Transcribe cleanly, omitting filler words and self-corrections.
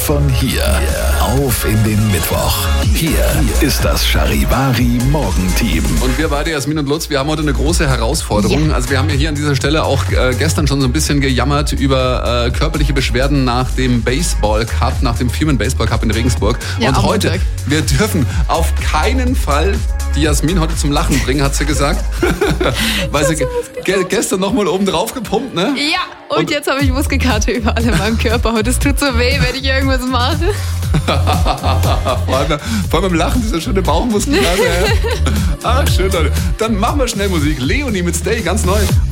von hier auf in den Mittwoch. Hier ist das Charivari Morgenteam. Und wir beide, Jasmin und Lutz, wir haben heute eine große Herausforderung. Ja. Also wir haben ja hier an dieser Stelle auch gestern schon so ein bisschen gejammert über körperliche Beschwerden nach dem Baseball Cup, nach dem Firmen Baseball Cup in Regensburg. Ja, und am heute, Montag. wir dürfen auf keinen Fall die Jasmin heute zum Lachen bringen, hat sie gesagt. Weil sie gestern nochmal oben drauf gepumpt, ne? Ja, und jetzt habe ich Muskelkater überall in meinem Körper. Und es tut so weh, wenn ich irgendwas mache. Vor allem im Lachen, dieser schöne Bauchmuskelkater. Ach, schön, Leute. Dann machen wir schnell Musik. Leonie mit Stay, ganz neu.